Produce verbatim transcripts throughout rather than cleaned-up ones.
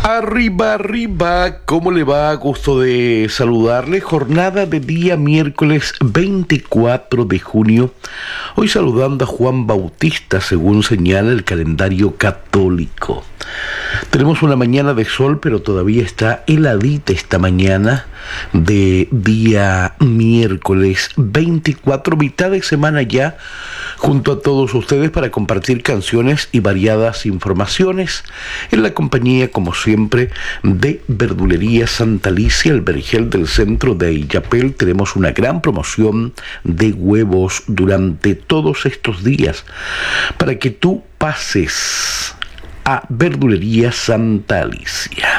Arriba, arriba, ¿cómo le va? Gusto de saludarle. Jornada de día miércoles veinticuatro de junio. Hoy saludando a Juan Bautista, según señala el calendario católico. Tenemos una mañana de sol, pero todavía está heladita esta mañana de día miércoles veinticuatro, mitad de semana ya, junto a todos ustedes para compartir canciones y variadas informaciones en la compañía, como siempre, de Verdulería Santa Alicia, el vergel del centro de Illapel. Tenemos una gran promoción de huevos durante todos estos días para que tú pases a Verdulería Santa Alicia.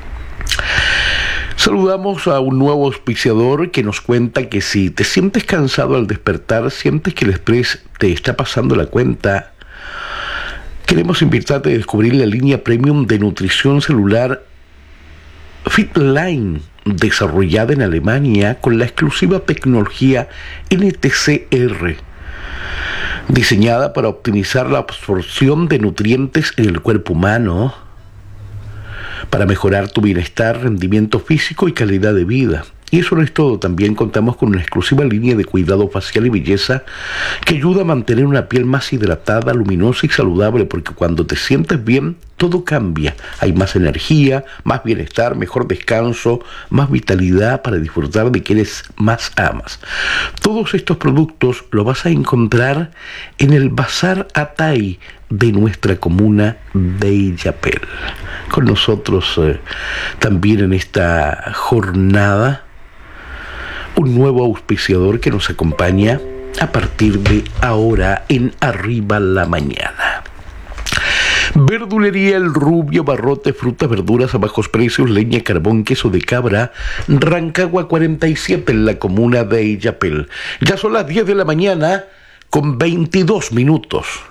Saludamos a un nuevo auspiciador que nos cuenta que si te sientes cansado al despertar, sientes que el estrés te está pasando la cuenta, queremos invitarte a descubrir la línea premium de nutrición celular Fitline, desarrollada en Alemania con la exclusiva tecnología N T C R, diseñada para optimizar la absorción de nutrientes en el cuerpo humano, para mejorar tu bienestar, rendimiento físico y calidad de vida. Y eso no es todo, también contamos con una exclusiva línea de cuidado facial y belleza que ayuda a mantener una piel más hidratada, luminosa y saludable, porque cuando te sientes bien, todo cambia. Hay más energía, más bienestar, mejor descanso, más vitalidad para disfrutar de quienes más amas. Todos estos productos los vas a encontrar en el Bazar Atay de nuestra comuna de Illapel. Con nosotros eh, también en esta jornada un nuevo auspiciador que nos acompaña a partir de ahora en Arriba la Mañana. Verdulería El Rubio, barrote, frutas, verduras a bajos precios, leña, carbón, queso de cabra, Rancagua cuarenta y siete en la comuna de Illapel. Ya son las diez de la mañana con veintidós minutos.